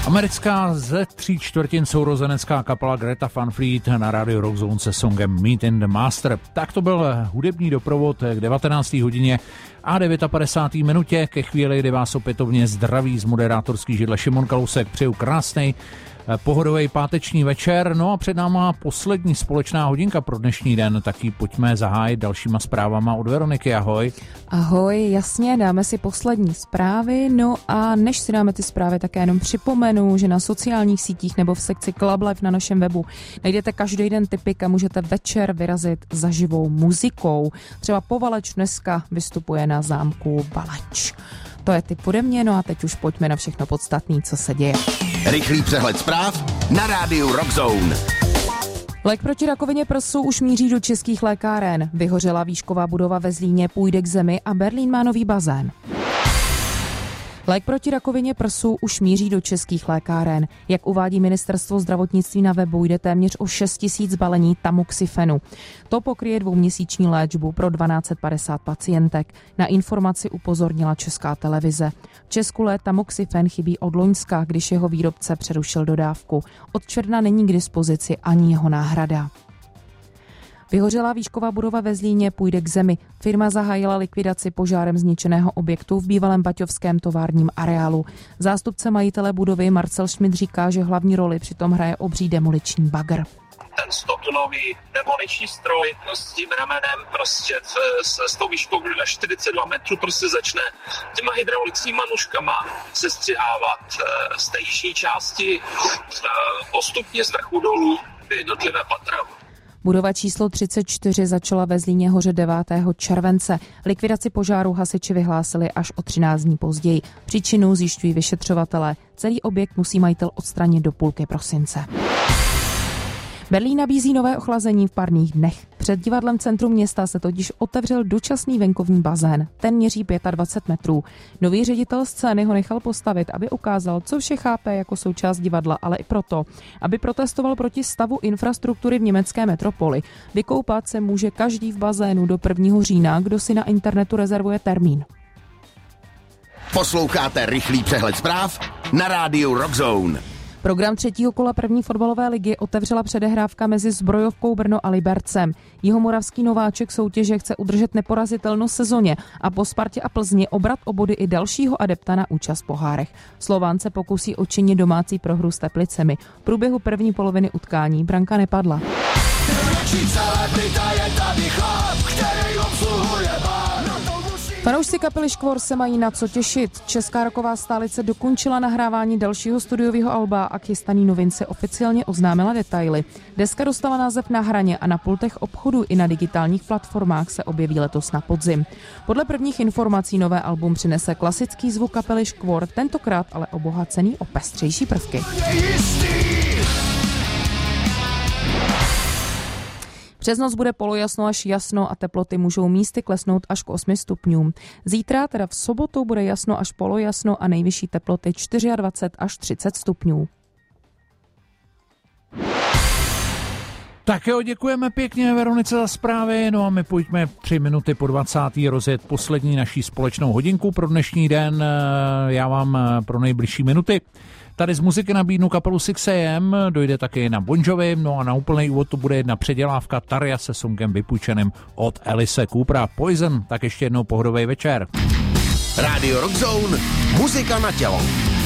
Americká ze 3/4 sourozenecká kapela Greta Van Fleet na rádiu Rock Zone se songem Meet in the Master. Tak to byl hudební doprovod k 19. hodině a 59. minutě. Ke chvíli, kdy vás opětovně zdraví z moderátorský židle Šimon Kalousek. Přeju krásnej pohodový páteční večer. No a před náma poslední společná hodinka pro dnešní den, taky pojďme zahájit dalšíma zprávama od Veroniky. Ahoj. Ahoj, jasně, dáme si poslední zprávy, no a než si dáme ty zprávy, tak já jenom připomenu, že na sociálních sítích nebo v sekci Club Life na našem webu najdete každý den tipy, kam můžete večer vyrazit za živou muzikou. Třeba Povaleč dneska vystupuje na zámku Valeč. To je tip ode mě, no a teď už pojďme na všechno podstatné, co se děje. Rychlý přehled zpráv na rádiu Rock Zone. Lék proti rakovině prsu už míří do českých lékáren. Vyhořelá výšková budova ve Zlíně půjde k zemi a Berlín má nový bazén. Lék proti rakovině prsu už míří do českých lékáren. Jak uvádí ministerstvo zdravotnictví na webu, jde téměř o 6 000 balení tamoxifenu. To pokryje 2měsíční léčbu pro 1250 pacientek. Na informaci upozornila Česká televize. V Česku tamoxifen chybí od loňska, když jeho výrobce přerušil dodávku. Od června není k dispozici ani jeho náhrada. Vyhořelá výšková budova ve Zlíně půjde k zemi. Firma zahájila likvidaci požárem zničeného objektu v bývalém baťovském továrním areálu. Zástupce majitele budovy Marcel Schmidt říká, že hlavní roli přitom hraje obří demoliční bagr. Ten 100-tunový demoliční stroj s tím ramenem s tou výškou 42 metrů začne těma hydraulickýma nůžkama sestřihávat z té jižní části postupně z vrchu dolů jednotlivé patra. Budova číslo 34 začala ve Zlíně hořet 9. července. Likvidaci požáru hasiči vyhlásili až o 13 dní později. Příčinu zjišťují vyšetřovatelé. Celý objekt musí majitel odstranit do půlky prosince. Berlín nabízí nové ochlazení v parních dnech. Před divadlem centru města se totiž otevřel dočasný venkovní bazén. Ten měří 25 metrů. Nový ředitel scény ho nechal postavit, aby ukázal, co vše chápe jako součást divadla, ale i proto, aby protestoval proti stavu infrastruktury v německé metropoli. Vykoupat se může každý v bazénu do 1. října, kdo si na internetu rezervuje termín. Posloucháte rychlý přehled zpráv na rádiu Rock Zone. Program 3. kola první fotbalové ligy otevřela předehrávka mezi Zbrojovkou Brno a Libercem. Jihomoravský nováček soutěže chce udržet neporazitelnost sezóně a po Spartě a Plzni obrat o body i dalšího adepta na účast v pohárech. Slován se pokusí odčinit domácí prohru s Teplicemi. V průběhu první poloviny utkání branka nepadla. Fanoušci kapely Škvor se mají na co těšit. Česká rocková stálice dokončila nahrávání dalšího studiového alba a chystaný novince oficiálně oznámila detaily. Deska dostala název Na hraně a na pultech obchodu i na digitálních platformách se objeví letos na podzim. Podle prvních informací nové album přinese klasický zvuk kapely Škvor, tentokrát ale obohacený o pestřejší prvky. Přes noc bude polojasno až jasno a teploty můžou místy klesnout až k 8 stupňům. Zítra, teda v sobotu, bude jasno až polojasno a nejvyšší teploty 24 až 30 stupňů. Tak jo, děkujeme pěkně Veronice za zprávy, no a my pojďme 3 minuty po 20. rozjet poslední naší společnou hodinku pro dnešní den. Já vám pro nejbližší minuty tady z muziky nabídnu kapelu 6am, dojde taky na Bon Jovi, no a na úplný úvod to bude jedna předělávka Tarja se songem vypůjčeným od Alice Coopera. Poison, tak ještě jednou pohodový večer. Radio Rock Zone, muzika na tělo.